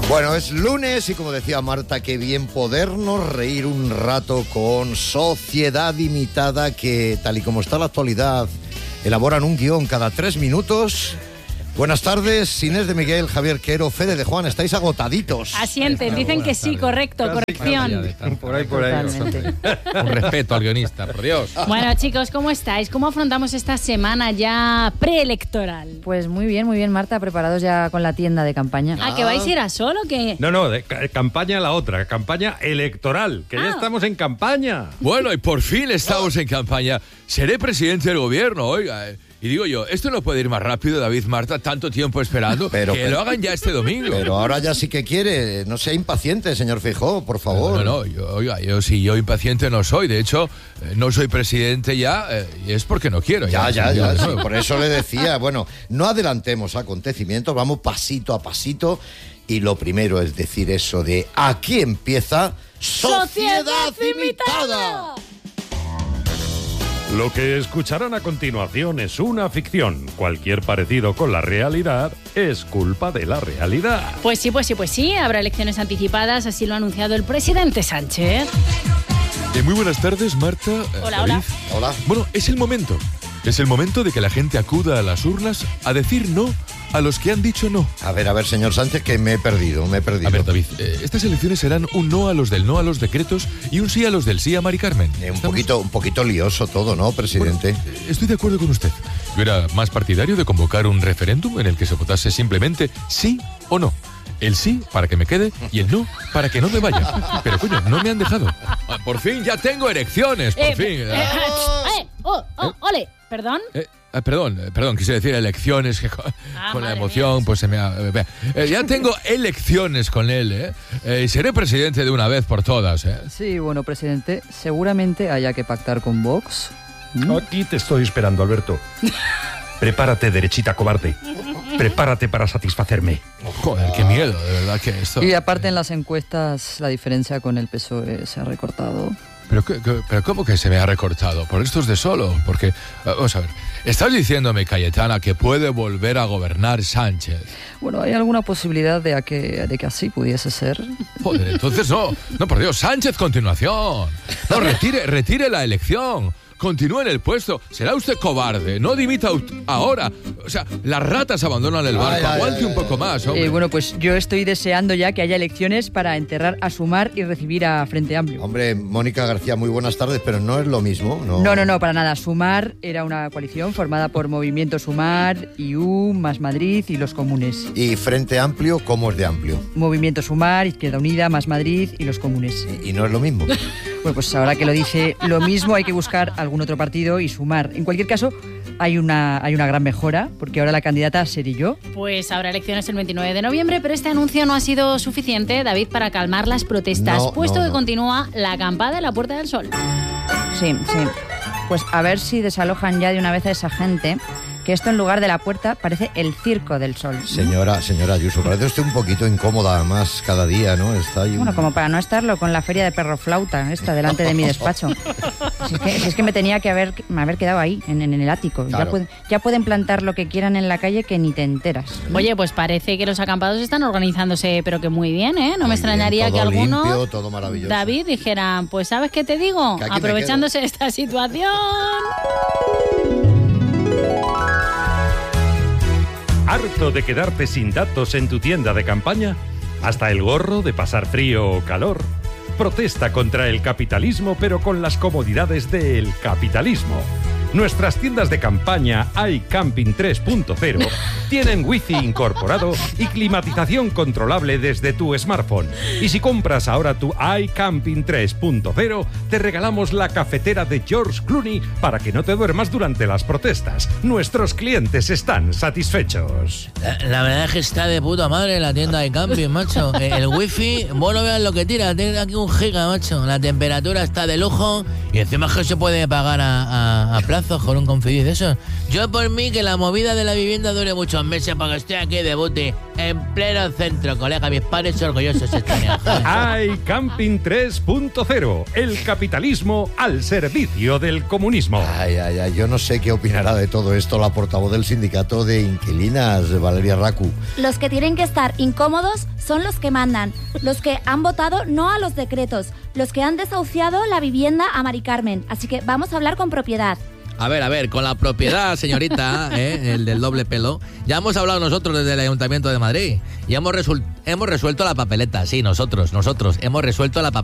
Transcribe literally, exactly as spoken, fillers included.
Bueno, es lunes y como decía Marta, qué bien podernos reír un rato con Sociedad Limitada, que tal y como está la actualidad, elaboran un guión cada tres minutos. Buenas tardes, Inés de Miguel, Javier Quero, Fede de Juan, estáis agotaditos. Asienten, dicen que sí, correcto, corrección. Por ahí, por ahí. Con respeto al guionista, por Dios. Bueno, chicos, ¿cómo estáis? ¿Cómo afrontamos esta semana ya preelectoral? Pues muy bien, muy bien, Marta, preparados ya con la tienda de campaña. Ah, ¿que vais a ir a solo o qué? No, no, de, ca- campaña la otra, campaña electoral, que Ah. ya estamos en campaña. Bueno, y por fin estamos en campaña. Seré presidente del gobierno, oiga. eh. Y digo yo, esto no puede ir más rápido, David, Marta, tanto tiempo esperando. Pero, que pero- lo hagan ya este domingo. Pero ahora ya sí que quiere, no sea impaciente, señor Feijóo, por favor. No, no, yo, oiga, yo si yo impaciente no soy. De hecho, eh, no soy presidente ya, eh, y es porque no quiero. Ya, ya, Sí, ya, de sí, nuevo. por eso le decía, bueno, no adelantemos acontecimientos, vamos pasito a pasito. Y lo primero es decir eso de aquí empieza Sociedad Limitada. Lo que escucharán a continuación es una ficción. Cualquier parecido con la realidad es culpa de la realidad. Pues sí, pues sí, pues sí, habrá elecciones anticipadas, así lo ha anunciado el presidente Sánchez. Eh, muy buenas tardes, Marta. eh, Hola, David. hola. Hola. Bueno, es el momento. Es el momento de que la gente acuda a las urnas a decir no a los que han dicho no. A ver, a ver, señor Sánchez, que me he perdido, me he perdido. A ver, David, eh, estas elecciones serán un no a los del no a los decretos y un sí a los del sí a Mari Carmen. Eh, un ¿Estamos? poquito, un poquito lioso todo, ¿no, presidente? Bueno, eh, estoy de acuerdo con usted. Yo era más partidario de convocar un referéndum en el que se votase simplemente sí o no. El sí para que me quede y el no para que no me vaya. Pero coño, no me han dejado. Ah, por fin ya tengo elecciones, por Eh, fin. eh, eh, oh, oh, ole, ¿perdón? Eh, ah, perdón, eh, perdón, quise decir elecciones, que con, Ah, con la madre emoción mía. pues se me ha... eh, vea, eh, ya tengo elecciones con él, ¿eh? Eh, y seré presidente de una vez por todas, ¿eh? Sí, bueno, presidente, seguramente haya que pactar con Vox. ¿Mm? Aquí te estoy esperando, Alberto. Prepárate, derechita cobarde. Prepárate para satisfacerme. Joder, qué miedo, de verdad que esto... Y aparte en las encuestas la diferencia con el P S O E se ha recortado. Pero, qué- qué- pero ¿cómo que se me ha recortado? Por estos de solo, porque... eh, Vamos a ver, ¿estás diciéndome, Cayetana, que puede volver a gobernar Sánchez? Bueno, ¿hay alguna posibilidad de a que, de que así pudiese ser? Joder, entonces no, no, por Dios, Sánchez continuación. No, retire, retire la elección. Continúe en el puesto. Será usted cobarde. No dimita ut- ahora. O sea, las ratas abandonan el barco. Ay, ay, Aguante ay, un poco más, hombre. Eh, bueno, pues yo estoy deseando ya que haya elecciones para enterrar a Sumar y recibir a Frente Amplio. Hombre, Mónica García, muy buenas tardes, pero no es lo mismo, ¿no? No, no, no, para nada. Sumar era una coalición formada por Movimiento Sumar, I U, Más Madrid y los comunes. Y Frente Amplio, ¿cómo es de amplio? Movimiento Sumar, Izquierda Unida, Más Madrid y los comunes. Y, y no es lo mismo. Bueno, pues ahora que lo dice lo mismo, hay que buscar algún otro partido y sumar. En cualquier caso, hay una, hay una gran mejora, porque ahora la candidata seré yo. Pues habrá elecciones el veintinueve de noviembre, pero este anuncio no ha sido suficiente, David, para calmar las protestas, No, puesto no, que no. continúa la acampada en la Puerta del Sol. Sí, sí. Pues a ver si desalojan ya de una vez a esa gente, que esto en lugar de la puerta parece el Circo del Sol. Señora, señora Ayuso, parece usted un poquito incómoda más cada día, ¿no? Está ahí un- Bueno, como para no estarlo con la feria de perro flauta, esta, delante de mi despacho. Si es que, si es que me tenía que haber, haber quedado ahí, en, en el ático. Claro. Ya, pueden, ya pueden plantar lo que quieran en la calle que ni te enteras. Oye, pues parece que los acampados están organizándose, pero que muy bien, ¿eh? No Muy me extrañaría bien, que todo alguno, limpio, todo maravilloso. David, dijera, pues ¿sabes qué te digo? Que aquí me Aprovechándose de esta situación. ¿Harto de quedarte sin datos en tu tienda de campaña? ¿Hasta el gorro de pasar frío o calor? Protesta contra el capitalismo, pero con las comodidades del capitalismo. Nuestras tiendas de campaña iCamping tres punto cero tienen wifi incorporado y climatización controlable desde tu smartphone. Y si compras ahora tu iCamping tres punto cero, te regalamos la cafetera de George Clooney para que no te duermas durante las protestas. Nuestros clientes están satisfechos. La, la verdad es que está de puta madre la tienda de camping, macho. Eh, El wifi, vos no veas lo que tira, tiene aquí un giga, macho. La temperatura está de lujo y encima es que se puede pagar a, a, a plazos con un Confidis de eso. Yo por mí que la movida de la vivienda dure muchos meses para que esté aquí de booty en pleno centro, colega. Mis padres orgullosos están. iCamping tres punto cero, el capitalismo al servicio del comunismo. Ay, ay, ay, yo no sé qué opinará de todo esto la portavoz del sindicato de inquilinas, Valeria Racu. Los que tienen que estar incómodos son los que mandan, los que han votado no a los decretos, los que han desahuciado la vivienda a Mari Carmen. Así que vamos a hablar con propiedad. A ver, a ver, con la propiedad, señorita, ¿eh? El del doble pelo, ya hemos hablado nosotros desde el Ayuntamiento de Madrid y hemos, resul- hemos resuelto la papeleta, sí, nosotros, nosotros, hemos resuelto la papeleta.